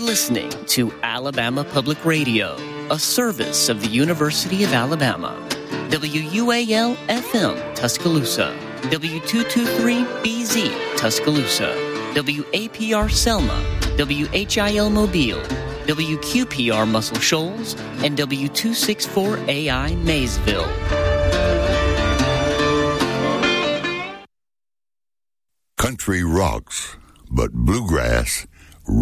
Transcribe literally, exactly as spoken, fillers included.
listening to Alabama Public Radio, a service of the University of Alabama. W U A L F M Tuscaloosa, W two twenty-three B Z Tuscaloosa, W A P R Selma, W H I L Mobile, W Q P R Muscle Shoals, and W two sixty-four A I Maysville. Country rocks, but bluegrass